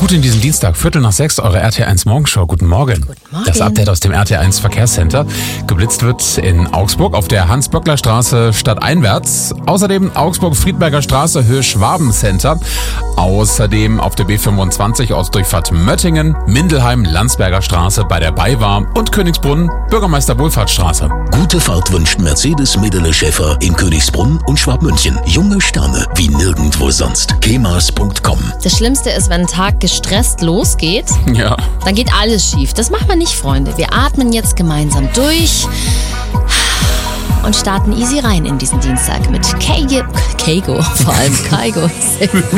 Gut in diesem Dienstag, 5:45, eure RT1 Morgenshow. Guten Morgen. Guten Morgen. Das Update aus dem RT1 Verkehrscenter. Geblitzt wird in Augsburg auf der Hans-Böckler-Straße stadteinwärts. Außerdem Augsburg-Friedberger Straße, Höhe Schwaben-Center. Außerdem auf der B25 Ortsdurchfahrt Möttingen, Mindelheim, Landsberger Straße bei der BayWa und Königsbrunn, Bürgermeister-Wohlfahrtsstraße. Gute Fahrt wünscht Mercedes-Medele-Schäfer in Königsbrunn und Schwabmünchen. Junge Sterne wie nirgendwo sonst. kemas.com. Das Schlimmste ist, wenn ein Tag gestresst losgeht, Ja. dann geht alles schief. Das macht man nicht, Freunde. Wir atmen jetzt gemeinsam durch und starten easy rein in diesen Dienstag mit Keigo, vor allem Kaigo.